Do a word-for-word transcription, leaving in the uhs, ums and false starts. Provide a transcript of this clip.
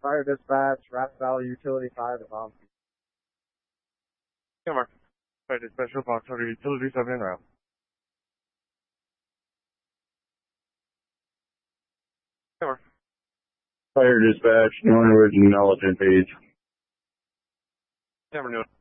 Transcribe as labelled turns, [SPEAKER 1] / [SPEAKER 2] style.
[SPEAKER 1] Fire dispatch, Rapid Valley Utility five is on.
[SPEAKER 2] Yeah, Mark. Fire dispatch, Fox Order Utility seven en route. Yeah, Mark.
[SPEAKER 3] Fire dispatch, Norwood and Knowledge page.
[SPEAKER 2] Yeah, we're doing.